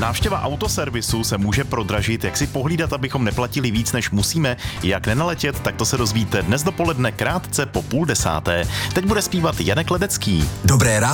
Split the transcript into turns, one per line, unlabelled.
Návštěva autoservisu se může prodražit, jak si pohlídat, abychom neplatili víc, než musíme, jak nenaletět, tak to se dozvíte dnes dopoledne krátce po 9:30. Teď bude zpívat Janek Ledecký.
Dobré ráno.